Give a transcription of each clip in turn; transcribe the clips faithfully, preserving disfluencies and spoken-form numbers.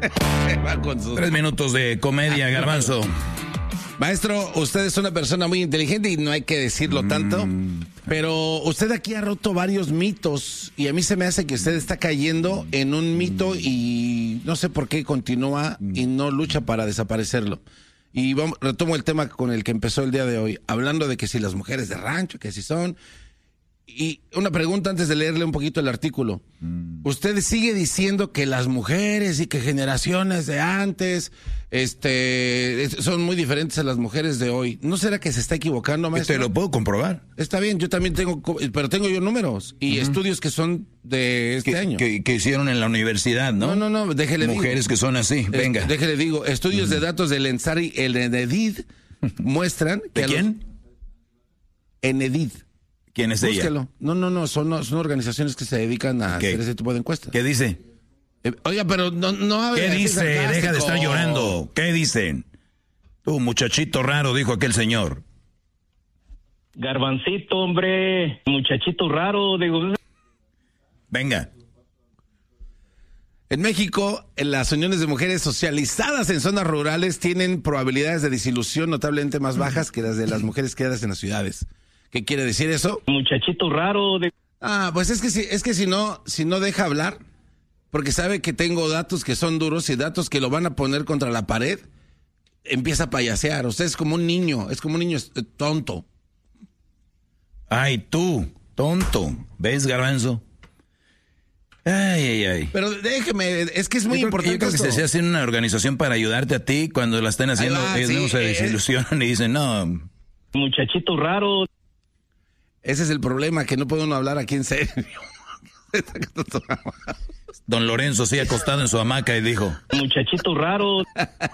Va con sus... Tres minutos de comedia, Garbanzo. Maestro, usted es una persona muy inteligente y no hay que decirlo tanto, mm. pero usted aquí ha roto varios mitos y a mí se me hace que usted está cayendo en un mito y no sé por qué continúa y no lucha para desaparecerlo. Y vamos, retomo el tema con el que empezó el día de hoy, hablando de que si las mujeres de rancho, que si son... Y una pregunta antes de leerle un poquito el artículo. Mm. Usted sigue diciendo que las mujeres y que generaciones de antes este, son muy diferentes a las mujeres de hoy. ¿No será que se está equivocando, maestro? Te lo puedo comprobar. Está bien, yo también tengo, pero tengo yo números y uh-huh. estudios que son de este que, año. Que, que hicieron en la universidad, ¿no? No, no, no, déjele Mujeres digo. que son así, venga. Es, déjele digo, estudios uh-huh. de datos del ENSARI, el ENEDID, muestran que... ¿De quién? Los... ENEDID. ¿Quién es Búsquelo. ella? No, no, no, son, son organizaciones que se dedican a ¿Qué? hacer ese tipo de encuestas. ¿Qué dice? Eh, oiga, pero no... no ¿Qué dice? Deja de estar llorando. ¿Qué dicen? Tú, muchachito raro, dijo aquel señor. Garbancito, hombre, muchachito raro, digo... Venga. En México, las uniones de mujeres socializadas en zonas rurales tienen probabilidades de disilusión notablemente más bajas que las de las mujeres criadas en las ciudades. ¿Qué quiere decir eso? Muchachito raro. De... Ah, pues es que si, es que si no, si no deja hablar, porque sabe que tengo datos que son duros y datos que lo van a poner contra la pared, empieza a payasear. Usted es como un niño, es como un niño tonto. Ay, tú, tonto. ¿Ves, Garbanzo? Ay, ay, ay. Pero déjeme, es que es muy yo importante. Creo, yo creo que se hace una organización para ayudarte a ti cuando la estén haciendo. Va, ellos sí, no se desilusionan eh, y dicen, no. Muchachito raro. Ese es el problema, que no puede uno hablar aquí en serio. Don Lorenzo sí acostado en su hamaca y dijo, muchachito raro.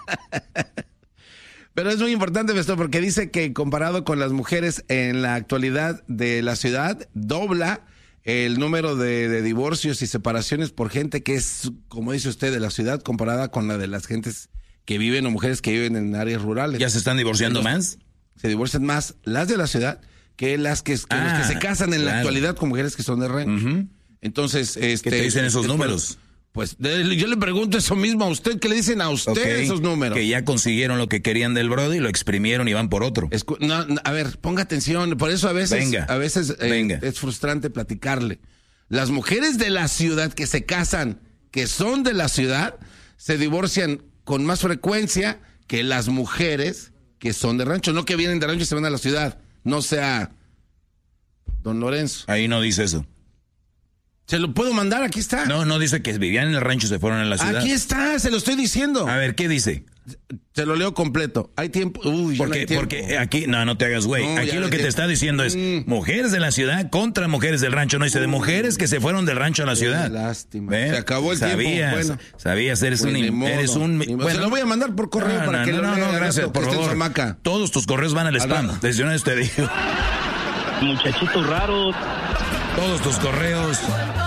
Pero es muy importante esto porque dice que comparado con las mujeres en la actualidad de la ciudad, dobla el número de, de divorcios y separaciones por gente que es, como dice usted, de la ciudad comparada con la de las gentes que viven o mujeres que viven en áreas rurales. ¿Ya se están divorciando Los, más? Se divorcian más las de la ciudad que las que, que ah, los que se casan en claro. la actualidad con mujeres que son de rancho. Uh-huh. Entonces, este... ¿Qué te dicen esos números? Pues de, yo le pregunto eso mismo a usted, ¿qué le dicen a usted okay, esos números? Que ya consiguieron lo que querían del Brody, lo exprimieron y van por otro. Escu- no, no, a ver, ponga atención, por eso a veces, Venga. a veces eh, Venga. es frustrante platicarle. Las mujeres de la ciudad que se casan, que son de la ciudad, se divorcian con más frecuencia que las mujeres que son de rancho, no que vienen de rancho y se van a la ciudad. No sea don Lorenzo. Ahí no dice eso. Se lo puedo mandar, aquí está. No, no dice que vivían en el rancho y se fueron a la ciudad. Aquí está, se lo estoy diciendo. A ver, ¿qué dice? Se lo leo completo. Hay tiempo. Uy, porque, no hay tiempo. porque aquí, no, no te hagas güey. No, aquí lo que tiempo. te está diciendo es mm. mujeres de la ciudad contra mujeres del rancho. No dice de mujeres que se fueron del rancho a la ciudad. Qué lástima. ¿Ven? Se acabó el sabías, tiempo. Bueno. Sabías, eres pues un, eres un. Bueno, se lo voy a mandar por correo no, para no, que no, lo no, no, gracias, por favor. Todos tus correos van al spam. Desde una vez te digo. Muchachito raro. Todos tus correos.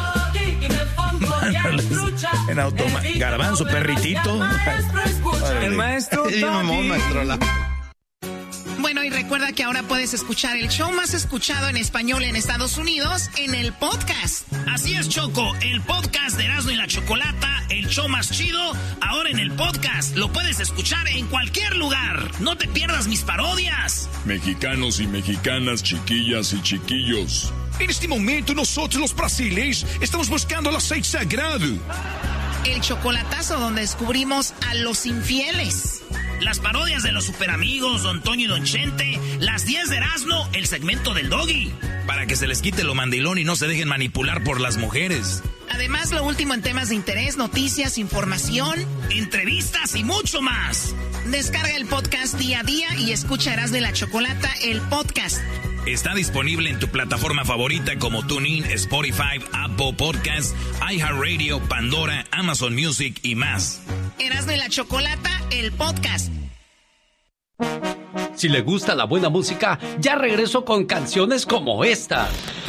En automa- Garbanzo, perritito. El maestro Bueno, y recuerda que ahora puedes escuchar el show más escuchado en español en Estados Unidos en el podcast. Así es, Choco, el podcast de Erasmo y la Chocolata, el show más chido, ahora en el podcast. Lo puedes escuchar en cualquier lugar. No te pierdas mis parodias. Mexicanos y mexicanas, chiquillas y chiquillos. En este momento nosotros los brasileños estamos buscando el aceite sagrado. El chocolatazo donde descubrimos a los infieles. Las parodias de los superamigos, Don Toño y Don Chente. Las diez de Erasmo, el segmento del Doggy. Para que se les quite lo mandilón y no se dejen manipular por las mujeres. Además, lo último en temas de interés, noticias, información, entrevistas y mucho más. Descarga el podcast día a día y escucha Erasmo y la Chocolata, el podcast. Está disponible en tu plataforma favorita como TuneIn, Spotify, Apple Podcasts, iHeartRadio, Pandora, Amazon Music y más. Erasmo y la Chocolata, el podcast. Si le gusta la buena música, ya regreso con canciones como esta.